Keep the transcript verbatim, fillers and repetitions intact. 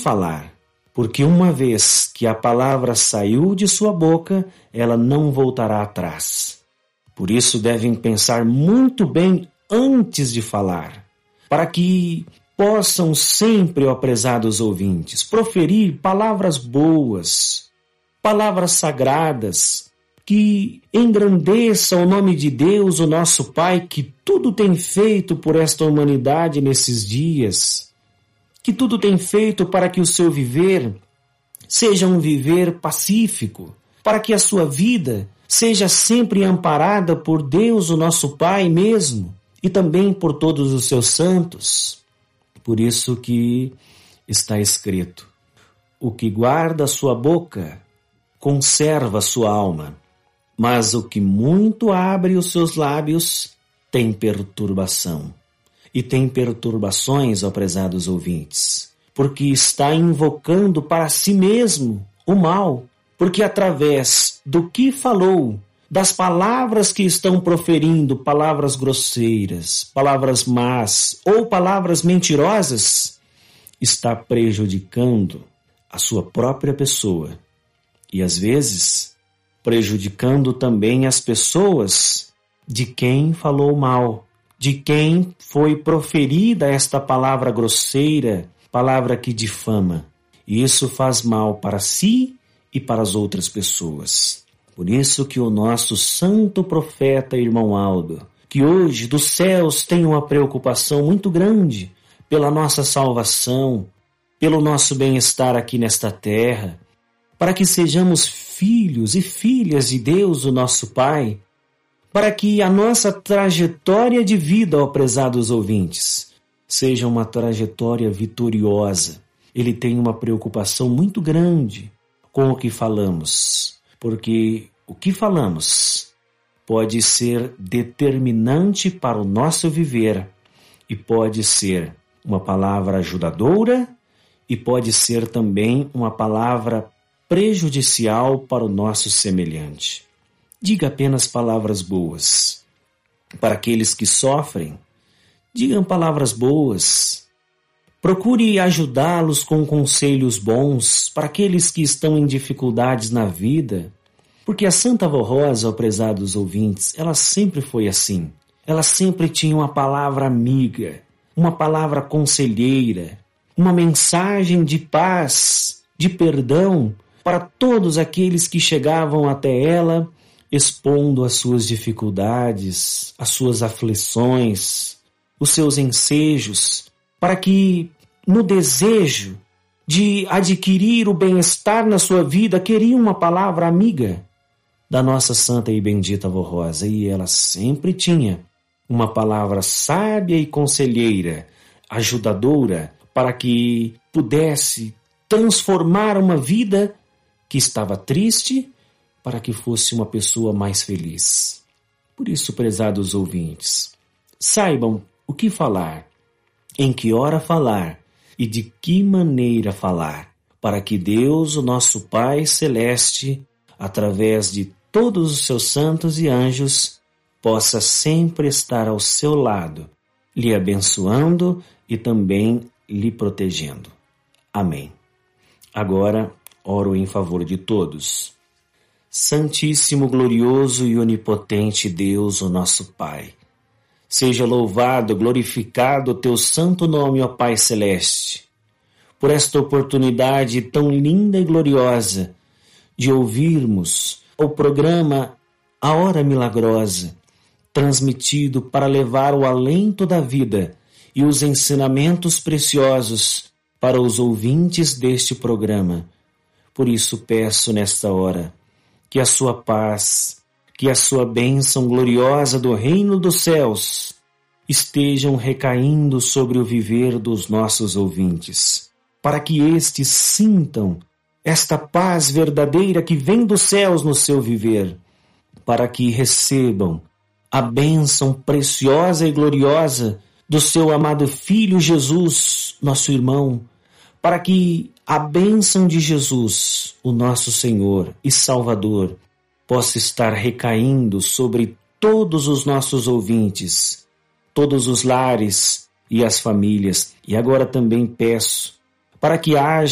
falar, porque uma vez que a palavra saiu de sua boca, ela não voltará atrás. Por isso devem pensar muito bem antes de falar, para que possam sempre, ó prezados ouvintes, proferir palavras boas, palavras sagradas, que engrandeçam o nome de Deus, o nosso Pai, que tudo tem feito por esta humanidade nesses dias, que tudo tem feito para que o seu viver seja um viver pacífico, para que a sua vida seja sempre amparada por Deus, o nosso Pai mesmo, e também por todos os seus santos. Por isso que está escrito: o que guarda a sua boca conserva a sua alma, mas o que muito abre os seus lábios tem perturbação. E tem perturbações, ó prezados ouvintes, porque está invocando para si mesmo o mal, porque através do que falou, das palavras que estão proferindo, palavras grosseiras, palavras más ou palavras mentirosas, está prejudicando a sua própria pessoa e, às vezes, prejudicando também as pessoas de quem falou mal, de quem foi proferida esta palavra grosseira, palavra que difama. E isso faz mal para si e para as outras pessoas. Por isso que o nosso santo profeta, irmão Aldo, que hoje dos céus tem uma preocupação muito grande pela nossa salvação, pelo nosso bem-estar aqui nesta terra, para que sejamos filhos e filhas de Deus, o nosso Pai, para que a nossa trajetória de vida, ó prezados ouvintes, seja uma trajetória vitoriosa. Ele tem uma preocupação muito grande com o que falamos, porque o que falamos pode ser determinante para o nosso viver e pode ser uma palavra ajudadora e pode ser também uma palavra prejudicial para o nosso semelhante. Diga apenas palavras boas. Para aqueles que sofrem, digam palavras boas. Procure ajudá-los com conselhos bons para aqueles que estão em dificuldades na vida. Porque a Santa Avó Rosa, ó prezados ouvintes, ela sempre foi assim. Ela sempre tinha uma palavra amiga, uma palavra conselheira, uma mensagem de paz, de perdão para todos aqueles que chegavam até ela expondo as suas dificuldades, as suas aflições, os seus ensejos, para que no desejo de adquirir o bem-estar na sua vida, queria uma palavra amiga da nossa santa e bendita Avó Rosa, e ela sempre tinha uma palavra sábia e conselheira, ajudadora, para que pudesse transformar uma vida que estava triste para que fosse uma pessoa mais feliz. Por isso, prezados ouvintes, saibam o que falar, em que hora falar e de que maneira falar, para que Deus, o nosso Pai Celeste, através de todos os seus santos e anjos, possa sempre estar ao seu lado, lhe abençoando e também lhe protegendo. Amém. Agora, oro em favor de todos. Santíssimo, glorioso e onipotente Deus, o nosso Pai, seja louvado, glorificado o teu santo nome, ó Pai Celeste, por esta oportunidade tão linda e gloriosa de ouvirmos o programa A Hora Milagrosa, transmitido para levar o alento da vida e os ensinamentos preciosos para os ouvintes deste programa. Por isso peço nesta hora que a sua paz, que a sua bênção gloriosa do reino dos céus estejam recaindo sobre o viver dos nossos ouvintes, para que estes sintam esta paz verdadeira que vem dos céus no seu viver, para que recebam a bênção preciosa e gloriosa do seu amado Filho Jesus, nosso irmão, para que a bênção de Jesus, o nosso Senhor e Salvador, possa estar recaindo sobre todos os nossos ouvintes, todos os lares e as famílias. E agora também peço para que haja